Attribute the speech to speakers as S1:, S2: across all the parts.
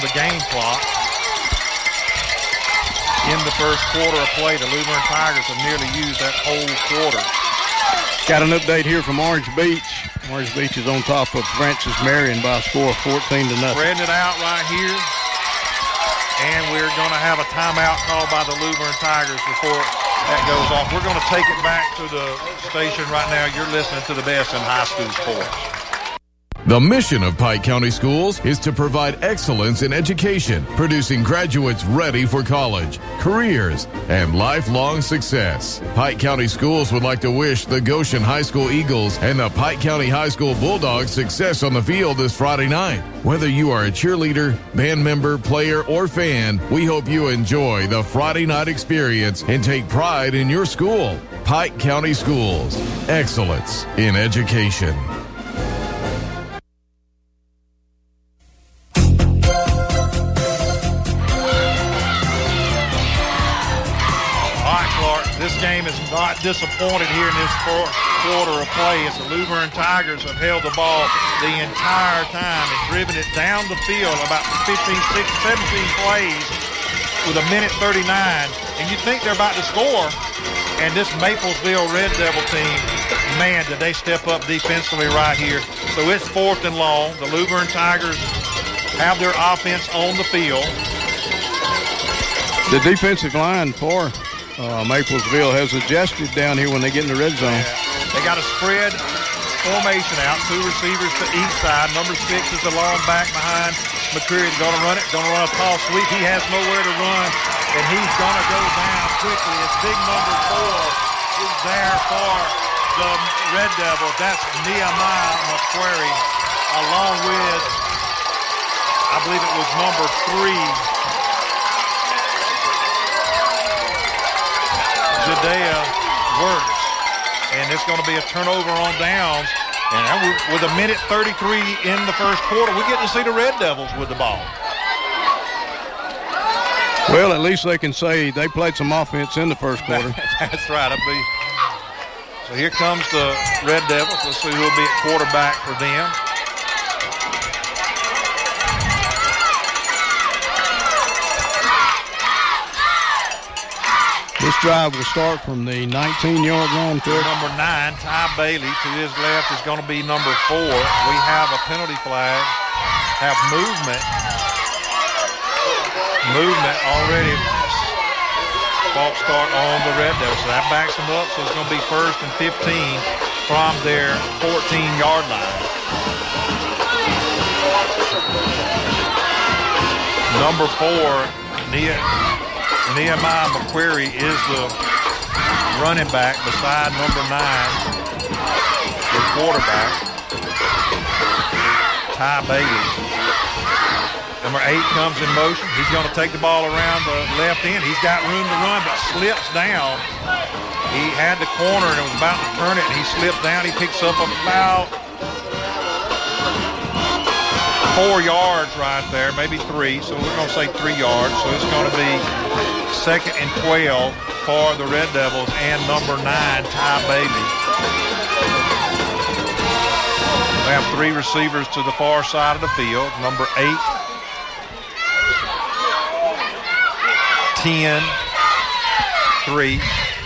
S1: the game clock. In the first quarter of play, the Luverne Tigers have nearly used that whole quarter.
S2: Got an update here from Orange Beach. Orange Beach is on top of Francis Marion by a score of 14-0.
S1: Spreading it out right here. And we're going to have a timeout called by the Luverne Tigers before that goes off. We're going to take it back to the station right now. You're listening to the best in high school sports.
S3: The mission of Pike County Schools is to provide excellence in education, producing graduates ready for college, careers, and lifelong success. Pike County Schools would like to wish the Goshen High School Eagles and the Pike County High School Bulldogs success on the field this Friday night. Whether you are a cheerleader, band member, player, or fan, we hope you enjoy the Friday night experience and take pride in your school. Pike County Schools, excellence in education.
S1: This game is not disappointed here in this fourth quarter of play as the Luverne Tigers have held the ball the entire time and driven it down the field about 15, 16, 17 plays with a minute 39. And you think they're about to score. And this Maplesville Red Devil team, man, did they step up defensively right here. So it's 4th and long. The Luverne Tigers have their offense on the field.
S2: The defensive line for Maplesville has adjusted down here when they get in the red zone.
S1: They got a spread formation out, 2 receivers to each side. Number 6 is the long back behind McCreary. Going to run it, going to run a tall sweep. He has nowhere to run, and he's going to go down quickly. It's big number 4 is there for the Red Devils. That's Nehemiah McQuarrie, along with, I believe it was number 3, Judea Works. And it's going to be a turnover on downs. And with a minute 33 in the first quarter, we get to see the Red Devils with the ball.
S2: Well, at least they can say they played some offense in the first quarter.
S1: That's right. So here comes the Red Devils. Let's see who will be at quarterback for them.
S2: This drive will start from the 19-yard line.
S1: Number 9, Ty Bailey, to his left is going to be number 4. We have a penalty flag, have movement already. False start on the Red Devils. So that backs them up, so it's going to be 1st and 15 from their 14-yard line. Number 4, Nehemiah McQuarrie is the running back beside number 9, the quarterback, Ty Bailey. Number 8 comes in motion. He's going to take the ball around the left end. He's got room to run, but slips down. He had the corner and was about to turn it, and he slipped down. He picks up about 4 yards right there, maybe 3. So we're going to say 3 yards. So it's going to be 2nd and 12 for the Red Devils and number 9, Ty Bailey. We have 3 receivers to the far side of the field. Number 8, 10, 3.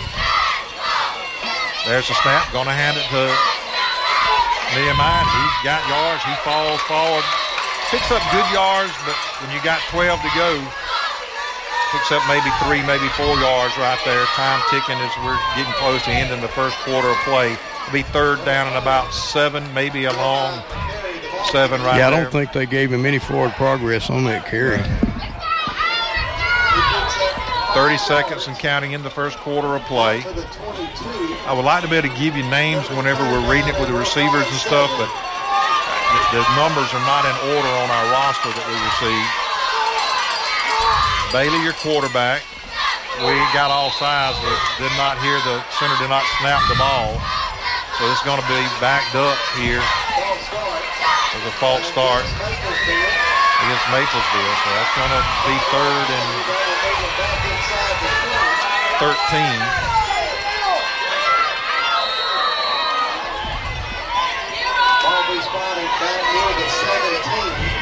S1: There's the snap. Going to hand it to Nehemiah. He's got yards. He falls forward. Picks up good yards, but when you got 12 to go, picks up maybe 3, maybe 4 yards right there. Time ticking as we're getting close to ending the first quarter of play. It'll be 3rd down and about 7, maybe a long 7 right there.
S2: Yeah, I don't think they gave him any forward progress on that carry.
S1: 30 seconds and counting in the first quarter of play. I would like to be able to give you names whenever we're reading it with the receivers and stuff, but the numbers are not in order on our roster that we received. Bailey, your quarterback. We got all sides, but did not hear the center did not snap the ball. So it's going to be backed up here. There's a false start against Maplesville. So that's going to be 3rd and 13.
S4: Ball be spotted back near the 17.